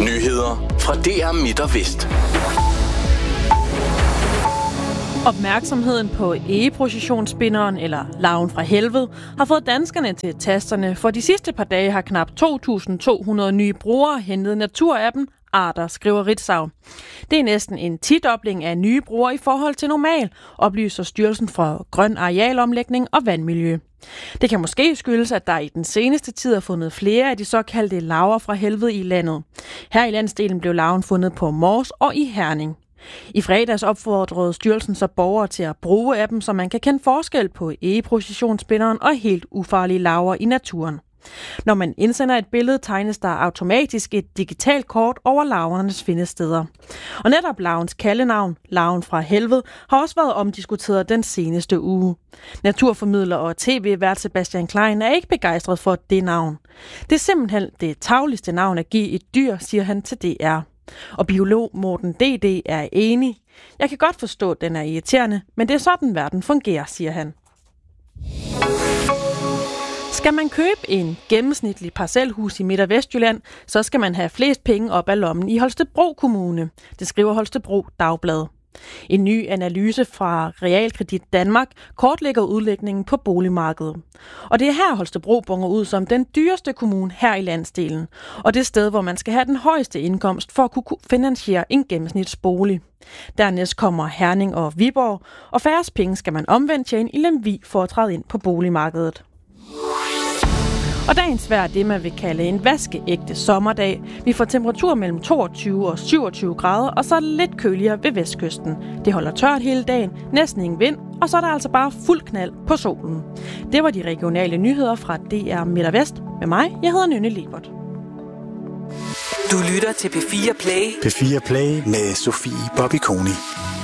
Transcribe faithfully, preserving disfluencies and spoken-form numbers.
Nyheder fra D R Midt og Vest. Opmærksomheden på egeprocessionsspinderen, eller larven fra helvede, har fået danskerne til tasterne, for de sidste par dage har knap to tusind to hundrede nye brugere hentet naturappen Arter, skriver Ritzau. Det er næsten en tidobling af nye brugere i forhold til normal, oplyser Styrelsen for Grøn Arealomlægning og Vandmiljø. Det kan måske skyldes, at der i den seneste tid er fundet flere af de såkaldte larver fra helvede i landet. Her i landsdelen blev larven fundet på Mors og i Herning. I fredags opfordrede styrelsen så borgere til at bruge appen, så man kan kende forskel på egeprocessionsspinderen og helt ufarlige larver i naturen. Når man indsender et billede, tegnes der automatisk et digitalt kort over larvernes findesteder. Og netop larvens kaldenavn, larven fra helvede, har også været omdiskuteret den seneste uge. Naturformidler og tv-vært Sebastian Klein er ikke begejstret for det navn. Det er simpelthen det tarveligste navn at give et dyr, siger han til D R. Og biolog Morten D D er enig. Jeg kan godt forstå, at den er irriterende, men det er sådan, verden fungerer, siger han. Skal man købe en gennemsnitlig parcelhus i Midt- og Vestjylland, så skal man have flest penge op af lommen i Holstebro Kommune. Det skriver Holstebro Dagblad. En ny analyse fra Realkredit Danmark kortlægger udlægningen på boligmarkedet. Og det er her Holstebro bonger ud som den dyreste kommune her i landsdelen. Og det sted, hvor man skal have den højeste indkomst for at kunne finansiere en gennemsnitsbolig. Dernæst kommer Herning og Viborg, og færrest penge skal man omvendt tjene i Lemvig for at træde ind på boligmarkedet. Og dagens vejr er det, man vil kalde en vaskeægte sommerdag. Vi får temperatur mellem toogtyve og syvogtyve grader, og så er det lidt køligere ved vestkysten. Det holder tørt hele dagen, næsten ingen vind, og så er der altså bare fuld knald på solen. Det var de regionale nyheder fra D R Midt og Vest. Med mig, jeg hedder Nynne Lebert. Du lytter til P fire Play. P fire Play med Sofie Bobby Koni.